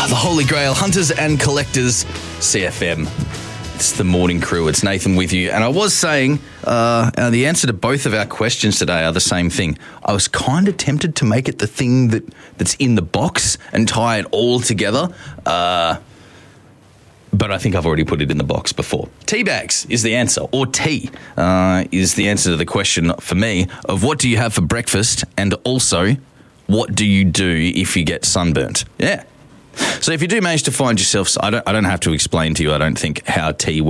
The Holy Grail, Hunters and Collectors, CFM. It's the morning crew. It's Nathan with you. And I was saying the answer to both of our questions today are the same thing. I was kind of tempted to make it the thing that's in the box and tie it all together. But I think I've already put it in the box before. Tea bags is the answer, or tea is the answer to the question for me of what do you have for breakfast, and also what do you do if you get sunburnt? Yeah. So if you do manage to find yourself, I don't have to explain to you, I don't think, how tea